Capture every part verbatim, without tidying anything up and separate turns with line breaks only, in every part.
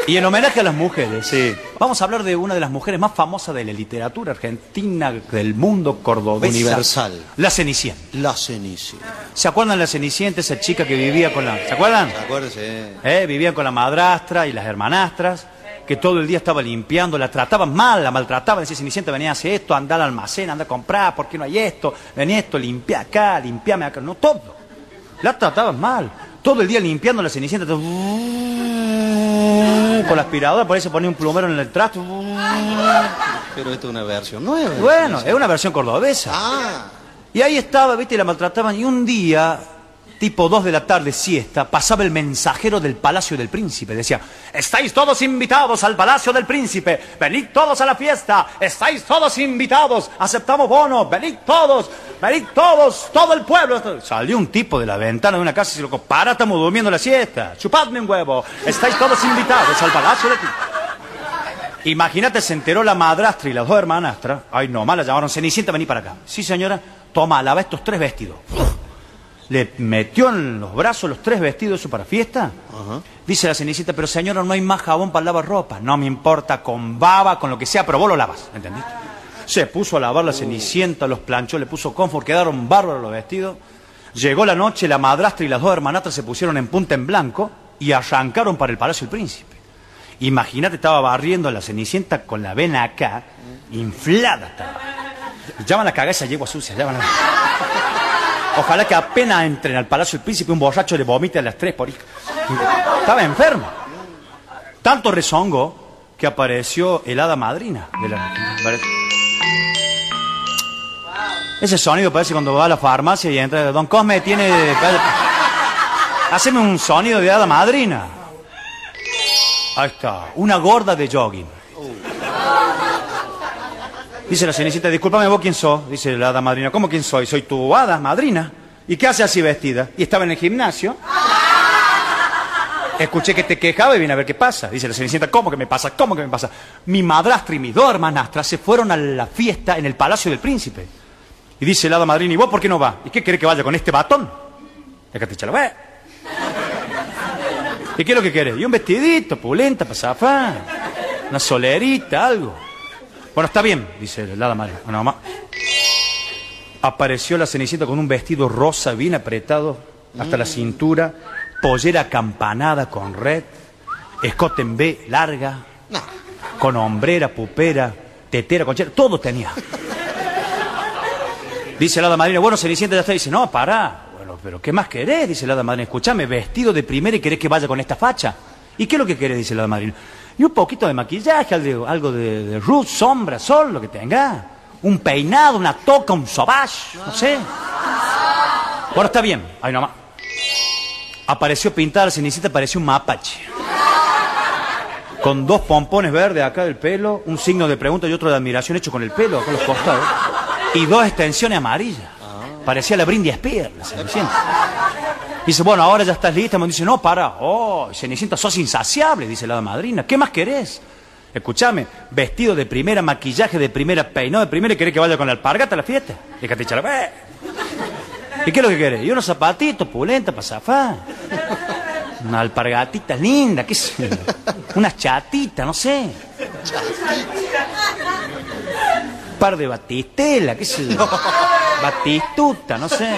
Y en homenaje a las mujeres, sí, vamos a hablar de una de las mujeres más famosas de la literatura argentina, del mundo cordobesa.
Universal.
La Cenicienta.
La Cenicienta.
¿Se acuerdan de la Cenicienta, esa chica que vivía con la... ¿Se acuerdan?
¿Se acuerdan? Sí.
¿Eh? Vivían con la madrastra y las hermanastras, que todo el día estaba limpiando, la trataban mal, la maltrataban. Decía, Cenicienta, venía a hacer esto, anda al almacén, anda a comprar, ¿por qué no hay esto? Ven esto, limpia acá, limpiame acá. No, todo. La trataban mal. Todo el día limpiando la Cenicienta. Todo... Con la aspiradora, por ahí se ponía un plumero en el trasto.
Pero esto es una versión nueva.
Bueno, es una versión cordobesa.
Ah.
Y ahí estaba, viste, y la maltrataban. Y un día, tipo dos de la tarde, siesta, pasaba el mensajero del Palacio del Príncipe. Decía, estáis todos invitados al Palacio del Príncipe. Venid todos a la fiesta. Estáis todos invitados. Aceptamos bono. Venid todos. Venid todos. Todo el pueblo. Salió un tipo de la ventana de una casa y se lo dijo, para, estamos durmiendo la siesta. Chupadme un huevo. Estáis todos invitados al Palacio del Príncipe. Imagínate, se enteró la madrastra y las dos hermanastras. Ay, no, más la llamaron, Cenicienta, vení para acá. Sí, señora, toma, lava estos tres vestidos. Le metió en los brazos los tres vestidos, eso para fiesta. Uh-huh. Dice la Cenicienta, pero señora, no hay más jabón para lavar ropa. No me importa, con baba, con lo que sea, pero vos lo lavas, ¿entendiste? Se puso a lavar la Cenicienta, los planchó, le puso confort, quedaron bárbaros los vestidos. Llegó la noche, la madrastra y las dos hermanastras se pusieron en punta en blanco y arrancaron para el Palacio del Príncipe. Imagínate, estaba barriendo a la Cenicienta con la vena acá, inflada estaba. Llaman a cagar esa yegua sucia, llaman a... Ojalá que apenas entren al Palacio del Príncipe un borracho le vomite a las tres por ahí. Estaba enfermo. Tanto rezongó que apareció el hada madrina de la... Ese sonido parece cuando va a la farmacia y entra, don Cosme tiene... Haceme un sonido de hada madrina. Ahí está, una gorda de jogging. Dice la Cenicienta, discúlpame, ¿vos quién sos? Dice la hada madrina, ¿cómo quién soy? Soy tu hada madrina. ¿Y qué hace así vestida? Y estaba en el gimnasio. Escuché que te quejaba y vine a ver qué pasa. Dice la Cenicienta, ¿cómo que me pasa? ¿Cómo que me pasa? Mi madrastra y mis dos hermanastras se fueron a la fiesta en el Palacio del Príncipe. Y dice la hada madrina, ¿y vos por qué no vas? ¿Y qué querés que vaya con este batón? Déjate echarlo, ve. ¿Y qué es lo que querés? Y un vestidito, pulenta, para zafar. Una solerita, algo. Bueno, está bien, dice la hada madrina. Bueno, mamá. Apareció la Cenicienta con un vestido rosa bien apretado hasta mm. la cintura, pollera acampanada con red, escote en B larga, no. con hombrera, pupera, tetera, conchera, todo tenía. Dice la hada madrina, bueno, Cenicienta ya está. Dice, no, pará. Bueno, pero ¿qué más querés? Dice la hada madrina. Escuchame, vestido de primera y querés que vaya con esta facha. ¿Y qué es lo que querés? Dice la hada madrina. Y un poquito de maquillaje, algo, algo de, de luz, sombra, sol, lo que tenga. Un peinado, una toca, un sauvage, no sé. Bueno, está bien. Ahí nomás. Apareció pintada la Cenicienta, pareció un mapache. Con dos pompones verdes acá del pelo, un signo de pregunta y otro de admiración hecho con el pelo, acá a los costados. Y dos extensiones amarillas. Parecía la Britney Spears, la Cenicienta. Dice, bueno, ahora ya estás lista. Me dice, no, para. Oh, Cenicienta, sos insaciable, dice la hada madrina. ¿Qué más querés? Escuchame, vestido de primera, maquillaje de primera, peinado de primera, y querés que vaya con la alpargata a la fiesta. Déjate echar la... ¿Y qué es lo que querés? Y unos zapatitos, pulenta, para zafar. Una alpargatita linda, qué sé. Unas chatitas, no sé. Un par de batistela, qué sé. Batistuta, no sé.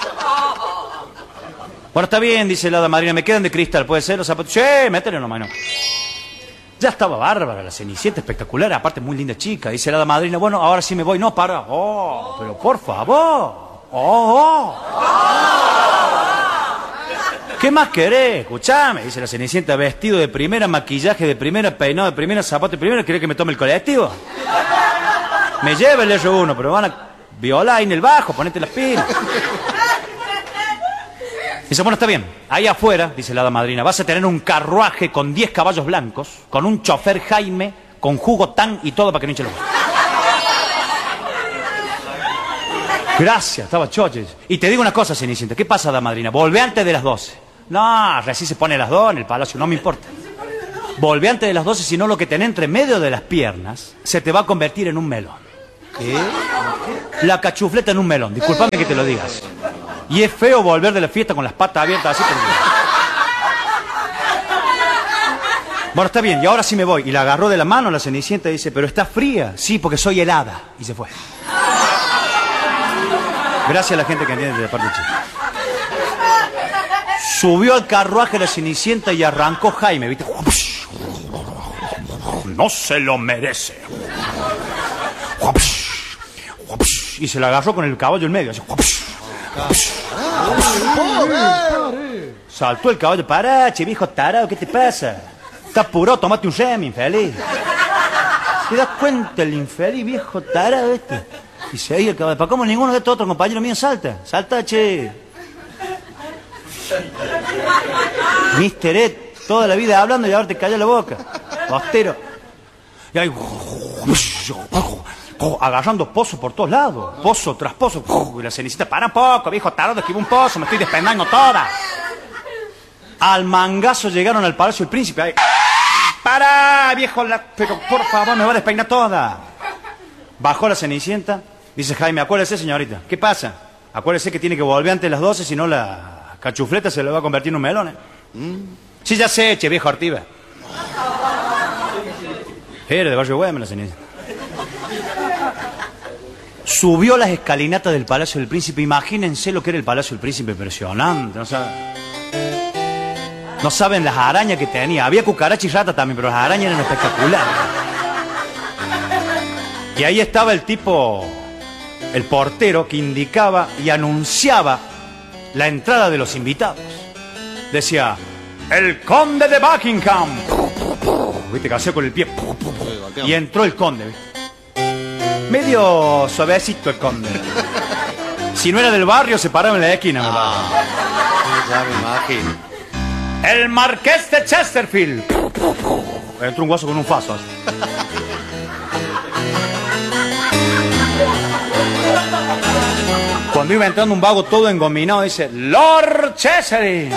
Bueno, está bien, dice la hada madrina, me quedan de cristal, ¿puede ser los zapatos? Sí, métele nomás, no. Ya estaba bárbara la Cenicienta, espectacular, aparte muy linda chica. Dice la hada madrina, bueno, ahora sí me voy. No, para. Oh, pero por favor. Oh, oh. ¿Qué más querés? Escuchame, dice la Cenicienta, vestido de primera, maquillaje de primera, peinado de primera, zapato de primera. ¿Querés que me tome el colectivo? Me lleva el R uno, pero van a violar ahí en el bajo, ponete las pilas. Dice, bueno, está bien, ahí afuera, dice la hada madrina, vas a tener un carruaje con diez caballos blancos, con un chofer Jaime, con jugo tan y todo para que no hinche los ojos. Gracias, estaba choches. Y te digo una cosa, Cenicienta, ¿qué pasa, hada madrina? Volvé antes de las doce. No, recién se pone a las dos en el palacio, no me importa. Volvé antes de las doce, si no lo que tenés entre medio de las piernas se te va a convertir en un melón. ¿Qué? La cachufleta en un melón, discúlpame que te lo digas. Y es feo volver de la fiesta con las patas abiertas así. Bueno, está bien, y ahora sí me voy. Y la agarró de la mano la Cenicienta y dice, pero está fría. Sí, porque soy helada. Y se fue. Gracias a la gente que entiende de parte de Chile. Subió al carruaje la Cenicienta y arrancó Jaime, ¿viste? No se lo merece. Y se la agarró con el caballo en medio. Así. Saltó el caballo. Parache, viejo tarado, ¿qué te pasa? Estás apurado, tomate un remi, infeliz. ¿Te das cuenta el infeliz viejo tarado este? Y se oye el caballo. ¿Para cómo ninguno de estos otros compañeros míos salta? Salta, che. mister Ed, toda la vida hablando y ahora te calla la boca. Bostero. Y ahí, agarrando pozos por todos lados. Pozo tras pozo. Y la Cenicienta, para un poco, viejo tarado, esquiva un pozo, me estoy despendando toda. Al mangazo llegaron al Palacio del Príncipe. Ahí. ¡Para, viejo! La... Pero por favor, me va a despeinar toda. Bajó la Cenicienta. Dice Jaime, acuérdese, señorita. ¿Qué pasa? Acuérdese que tiene que volver antes de las doce, si no la cachufleta se le va a convertir en un melón, ¿eh? Mm. Sí, ya sé, che, viejo Ortiva. Era de Barrio Güemes la Cenicienta. Subió las escalinatas del Palacio del Príncipe. Imagínense lo que era el Palacio del Príncipe, impresionante. No saben, no saben las arañas que tenía. Había cucaracha y rata también, pero las arañas eran espectaculares. Y ahí estaba el tipo, el portero, que indicaba y anunciaba la entrada de los invitados. Decía, el conde de Buckingham. Viste, que hacía con el pie. Y entró el conde, ¿viste? Medio suavecito el conde. Si no era del barrio, se paraba en la esquina.
Ah, ya me imagino.
El marqués de Chesterfield. Entró un guaso con un faso. Cuando iba entrando un vago todo engominado, dice, Lord Chesterfield.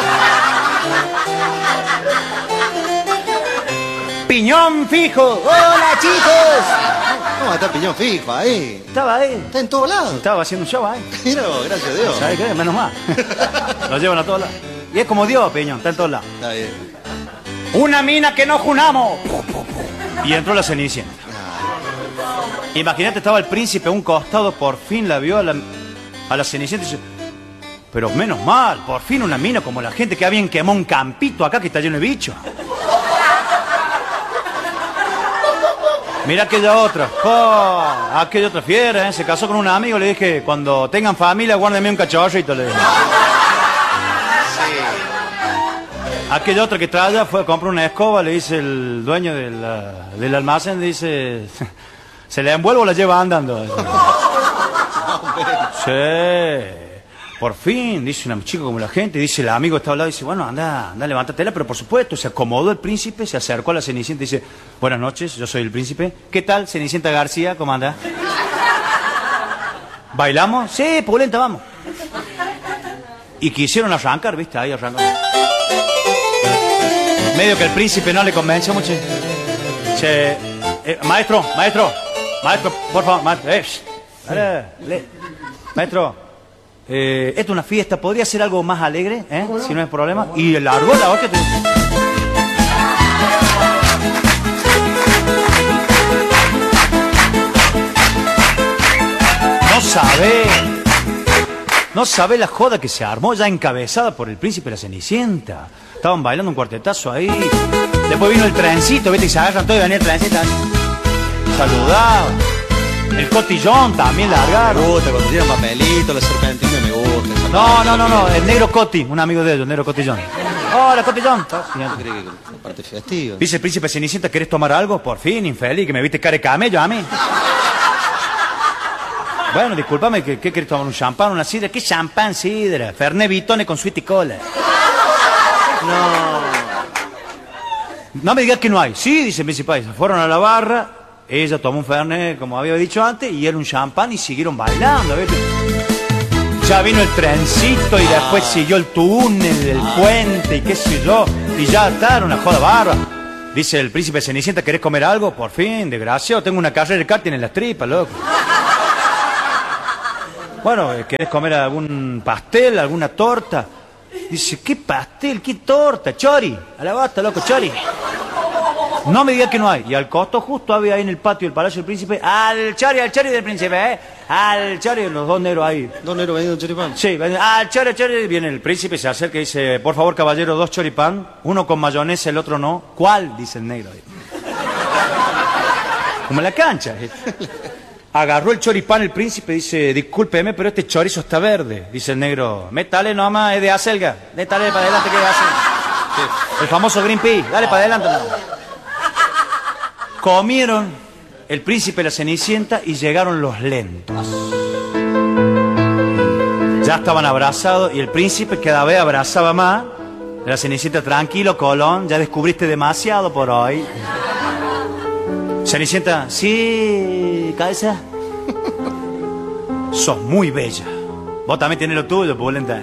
Piñón fijo. Hola, chicos.
¿Cómo está Piñón fijo ahí?
Estaba ahí.
Está en todos lados.
Estaba haciendo un show ahí.
Mira, gracias a Dios.
¿Sabes qué? Menos mal. Lo llevan a todos lados. Y es como Dios, Piñón, está en todos lados.
Está bien.
Una mina que no junamos. Y entró la Cenicienta. Imagínate, estaba el príncipe a un costado, por fin la vio a la, a la Cenicienta y dice, pero menos mal, por fin una mina como la gente que habían quemado un campito acá que está lleno de bichos. Mira aquella otra, oh, aquella otra fiera, ¿eh? Se casó con un amigo, le dije, cuando tengan familia, guárdenme un cachorrito, le dije. Sí. Aquella otra que traía fue a comprar una escoba, le dice el dueño del, uh, del almacén, le dice, ¿se la envuelve o la lleva andando? Sí. Por fin, dice una chica como la gente, dice el amigo está al lado, dice, bueno, anda, anda, levántatela, pero por supuesto, se acomodó el príncipe, se acercó a la Cenicienta y dice, buenas noches, yo soy el príncipe. ¿Qué tal, Cenicienta García? ¿Cómo anda? ¿Bailamos? Sí, pulenta, vamos. Y quisieron arrancar, ¿viste? Ahí arrancaron. Medio que el príncipe no le convenció mucho. Se, eh, maestro, maestro, maestro, por favor, maestro, eh, dale, dale. Maestro. Eh, esta es una fiesta, ¿podría ser algo más alegre? ¿Eh? Si no es problema. Y largó la orquesta. No sabe. No sabe la joda que se armó ya encabezada por el príncipe de la Cenicienta. Estaban bailando un cuartetazo ahí. Después vino el trencito, viste, y se agarran todo y venía el trencito. Saludaban. El cotillón también largaron.
Me gusta, cuando tiran papelito, la serpentina me gusta.
No, no, no, no, el negro Coti, un amigo de ellos, el negro Cotillón. Hola, Cotillón.
¿Qué cree que la parte festiva?
Dice el príncipe Cenicienta, ¿querés tomar algo? Por fin, infeliz, que me viste cara de camello a mí. Bueno, discúlpame, ¿qué, qué querés tomar? ¿Un champán, una sidra? ¿Qué champán, sidra? Fernet Vitone con sweet y cola. No. No me digas que no hay. Sí, dice el príncipe, fueron a la barra. Ella tomó un fernet, como había dicho antes, y era un champán y siguieron bailando. ¿Ves? Ya vino el trencito y después siguió el túnel, el puente y qué sé yo. Y ya está, era una joda barba. Dice el príncipe Cenicienta, ¿querés comer algo? Por fin, desgraciado, tengo una carrera de karting en las tripas, loco. Bueno, ¿querés comer algún pastel, alguna torta? Dice, ¿qué pastel? ¿Qué torta? Chori. A la basta, loco, chori. No me digas que no hay. Y al costo justo había ahí en el patio del Palacio del Príncipe, al chori, al chori del Príncipe, ¿eh? Al chori, los dos negros ahí.
¿Dos negros vendiendo choripán?
Sí, al chori, al chori, viene el príncipe, se acerca y dice, por favor, caballero, dos choripán, uno con mayonesa, el otro no. ¿Cuál? Dice el negro ahí. Como en la cancha. Agarró el choripán el príncipe y dice, discúlpeme, pero este chorizo está verde. Dice el negro, métale nomás, es de acelga. Métale para adelante que es acelga. Sí. El famoso Green Pea, dale para adelante. Comieron el príncipe y la cenicienta y llegaron los lentos. Ya estaban abrazados y el príncipe cada vez abrazaba más. La cenicienta, tranquilo, Colón, ya descubriste demasiado por hoy. Cenicienta, sí, cabeza. Sos muy bella. Vos también tenés lo tuyo, pulenta.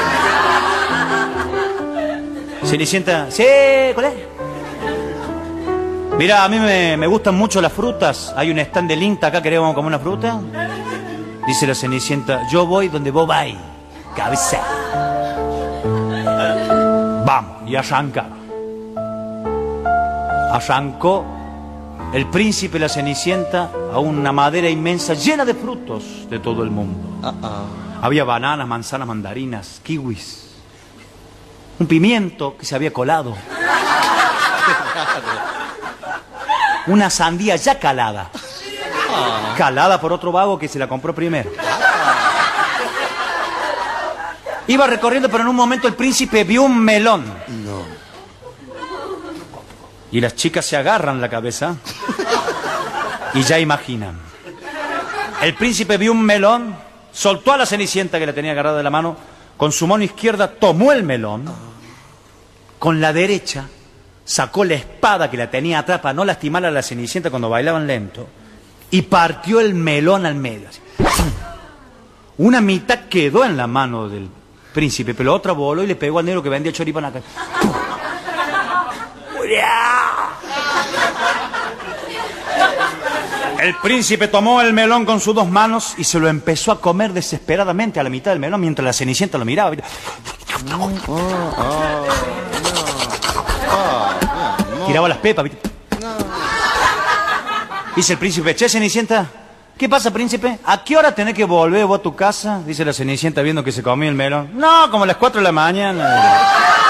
Cenicienta, sí, ¿cuál es? Mira, a mí me, me gustan mucho las frutas. Hay un stand de Linta acá, ¿queremos comer una fruta? Dice la Cenicienta, yo voy donde vos vais, cabeza. Vamos, y arrancaron. Arrancó el príncipe y la Cenicienta a una madera inmensa llena de frutos de todo el mundo. Uh-uh. Había bananas, manzanas, mandarinas, kiwis, un pimiento que se había colado, una sandía ya calada, uh-huh. calada por otro vago que se la compró primero. Iba recorriendo, pero en un momento el príncipe vio un melón. No. Y las chicas se agarran la cabeza y ya imaginan. El príncipe vio un melón, soltó a la Cenicienta que la tenía agarrada de la mano, con su mano izquierda tomó el melón, con la derecha sacó la espada que la tenía atrás para no lastimar a la Cenicienta cuando bailaban lento y partió el melón al medio. Así. Una mitad quedó en la mano del príncipe, pero la otra voló y le pegó al negro que vendía choripán acá. El príncipe tomó el melón con sus dos manos y se lo empezó a comer desesperadamente a la mitad del melón mientras la Cenicienta lo miraba. Oh, oh, oh, no. Oh, tiraba las pepas. No. Dice el príncipe, che, Cenicienta, ¿qué pasa, príncipe? ¿A qué hora tenés que volver vos a tu casa? Dice la Cenicienta viendo que se comió el melón. No, como a las cuatro de la mañana.